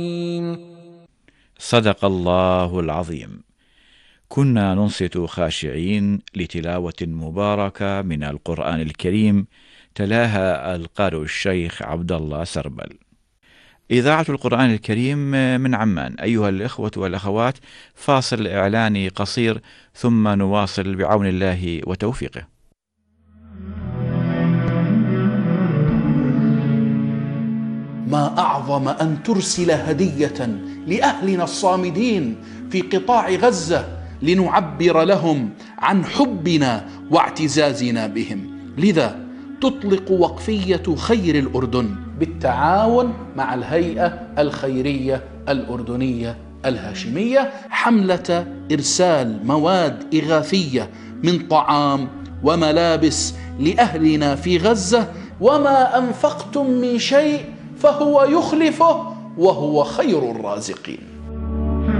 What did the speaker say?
صدق الله العظيم. كنا ننصت خاشعين لتلاوة مباركة من القرآن الكريم تلاها القارئ الشيخ عبد الله سربل. إذاعة القرآن الكريم من عمان. أيها الإخوة والأخوات، فاصل إعلاني قصير ثم نواصل بعون الله وتوفيقه. ما أعظم أن ترسل هدية لأهلنا الصامدين في قطاع غزة لنعبر لهم عن حبنا واعتزازنا بهم. لذا تطلق وقفية خير الأردن بالتعاون مع الهيئة الخيرية الأردنية الهاشمية حملة إرسال مواد إغاثية من طعام وملابس لأهلنا في غزة. وما أنفقتم من شيء فهو يخلفه وهو خير الرازقين.